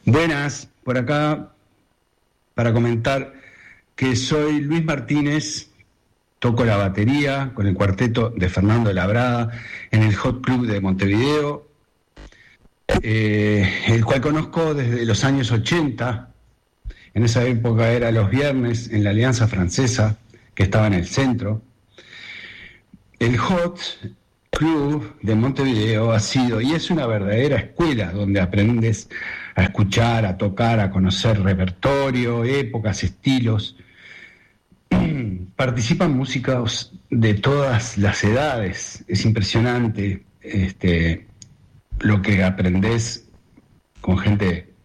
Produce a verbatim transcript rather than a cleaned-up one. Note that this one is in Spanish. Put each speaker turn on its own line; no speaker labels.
Buenas, por acá para comentar que soy Luis Martínez, toco la batería con el cuarteto de Fernando Labrada en el Hot Club de Montevideo, eh, el cual conozco desde los años ochenta. En esa época era los viernes en la Alianza Francesa, que estaba en el centro. El Hot Club de Montevideo ha sido y es una verdadera escuela donde aprendes a escuchar, a tocar, a conocer repertorio, épocas, estilos. Participan músicos de todas las edades. Es impresionante este, lo que aprendes con gente